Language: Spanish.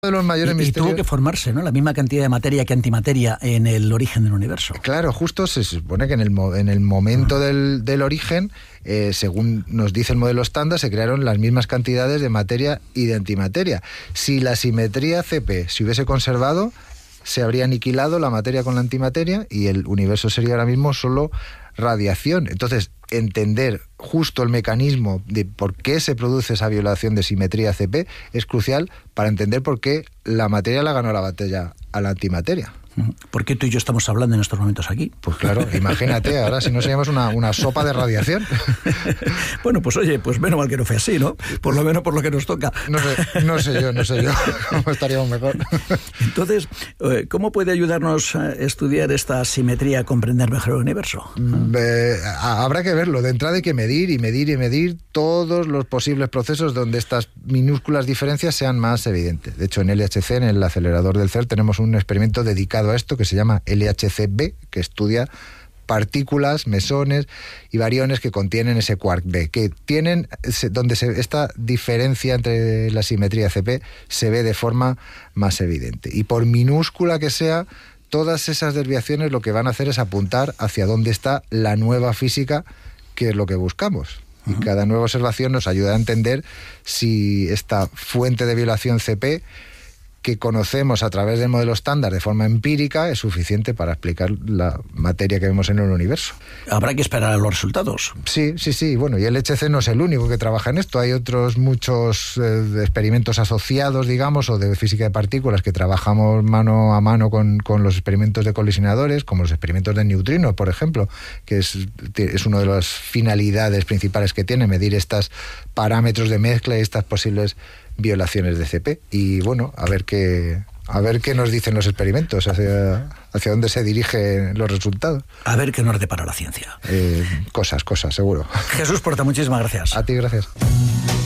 de los mayores misterios. Y tuvo que formarse, ¿no?, la misma cantidad de materia que antimateria en el origen del universo. Claro, justo se supone que en el momento del origen, según nos dice el modelo estándar, se crearon las mismas cantidades de materia y de antimateria. Si la simetría CP se hubiese conservado, se habría aniquilado la materia con la antimateria y el universo sería ahora mismo solo radiación. Entonces, entender justo el mecanismo de por qué se produce esa violación de simetría CP es crucial para entender por qué la materia la ganó la batalla a la antimateria. ¿Por qué tú y yo estamos hablando en estos momentos aquí? Pues claro, imagínate, ahora si no seríamos una sopa de radiación. Bueno, pues oye, pues menos mal que no fue así, ¿no? Por lo menos por lo que nos toca. No sé yo cómo estaríamos mejor. Entonces, ¿cómo puede ayudarnos a estudiar esta simetría a comprender mejor el universo? Habrá que verlo. De entrada hay que medir todos los posibles procesos donde estas minúsculas diferencias sean más evidentes. De hecho, en LHC, en el acelerador del CERN, tenemos un experimento dedicado a esto que se llama LHC-B, que estudia partículas, mesones y bariones que contienen ese quark B, que tienen donde esta diferencia entre la simetría CP se ve de forma más evidente. Y por minúscula que sea, todas esas desviaciones lo que van a hacer es apuntar hacia dónde está la nueva física, que es lo que buscamos. Y cada nueva observación nos ayuda a entender si esta fuente de violación CP que conocemos a través del modelo estándar de forma empírica es suficiente para explicar la materia que vemos en el universo. Habrá que esperar a los resultados. Sí. Bueno, y el LHC no es el único que trabaja en esto. Hay otros muchos experimentos asociados, digamos, o de física de partículas que trabajamos mano a mano con los experimentos de colisionadores, como los experimentos de neutrinos, por ejemplo, que es una de las finalidades principales que tiene, medir estos parámetros de mezcla y estas posibles violaciones de CP. Y bueno, a ver qué nos dicen los experimentos, hacia dónde se dirigen los resultados. A ver qué nos depara la ciencia. Cosas, seguro. Jesús Porta, muchísimas gracias. A ti, gracias.